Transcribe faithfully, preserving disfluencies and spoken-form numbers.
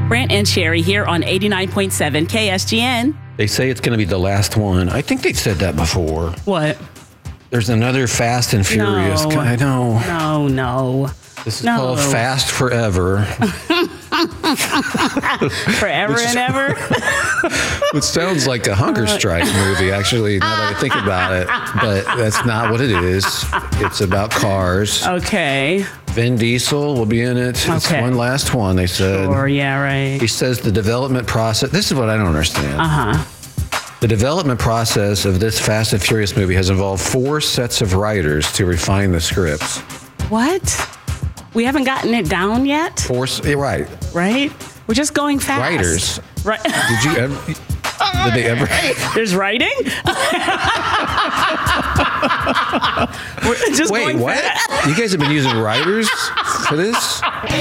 Brant and Sherry here on eighty-nine point seven K S G N. They say it's going to be the last one. I think they said that before. What? There's another Fast and Furious. No. I know. No, no. This is No. called Fast Forever. Forever Which- and ever? It sounds like a hunger strike movie, actually, now that I think about it. But that's not what it is. It's about cars. Okay. Vin Diesel will be in it. It's Okay. one last one, they said. Or yeah, right. He says the development process. This is what I don't understand. Uh-huh. The development process of this Fast and Furious movie has involved four sets of writers to refine the scripts. What? We haven't gotten it down yet, Four, s- yeah, right. right? We're just going fast. Writers. Right. Did you ever? Did they ever? There's writing? We're just Wait, going what? fast. You guys have been using writers for this?